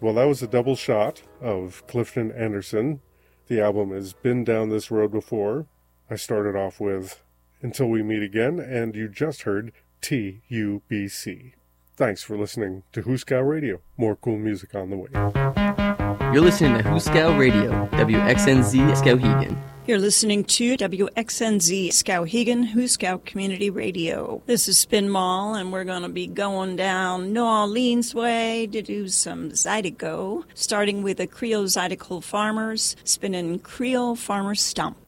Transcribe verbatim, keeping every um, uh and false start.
Well, that was a double shot of Clifton Anderson. The album has Been Down This Road Before. I started off with Until We Meet Again, and you just heard T U B C. Thanks for listening to Hooskow Radio. More cool music on the way. You're listening to Hooskow Radio, W X N Z Skowhegan. You're listening to W X N Z Skowhegan, Hooskow Community Radio. This is Spin Mall, and we're going to be going down New Orleans way to do some Zydeco, starting with the Creole Zydeco Farmers, spinning Creole Farmer Stomp.